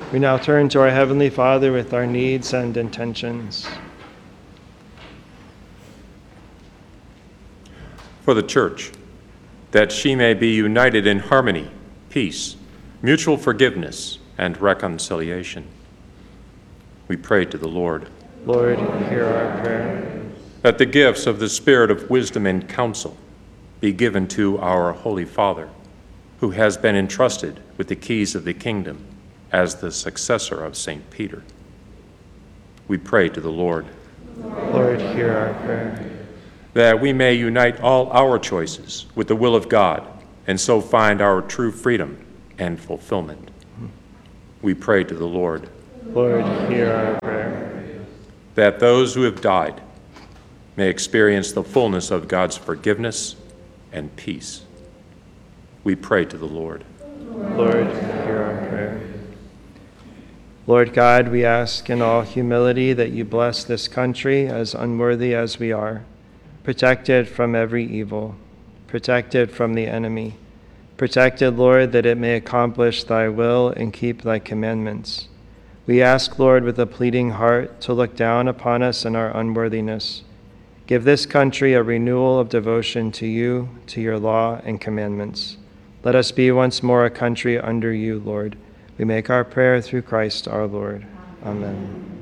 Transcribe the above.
We now turn to our Heavenly Father with our needs and intentions. For the Church, that she may be united in harmony, peace, mutual forgiveness, and reconciliation. We pray to the Lord. Lord, hear our prayer. That the gifts of the Spirit of wisdom and counsel be given to our Holy Father, who has been entrusted with the keys of the kingdom as the successor of St. Peter. We pray to the Lord. Lord, hear our prayer. That we may unite all our choices with the will of God and so find our true freedom and fulfillment. We pray to the Lord. Lord, hear our prayer. That those who have died may experience the fullness of God's forgiveness and peace. We pray to the Lord. Lord, hear our prayer. Lord God, we ask in all humility that you bless this country, as unworthy as we are. Protect it from every evil. Protect it from the enemy. Protect it, Lord, that it may accomplish thy will and keep thy commandments. We ask, Lord, with a pleading heart, to look down upon us in our unworthiness. Give this country a renewal of devotion to you, to your law and commandments. Let us be once more a country under you, Lord. We make our prayer through Christ our Lord. Amen.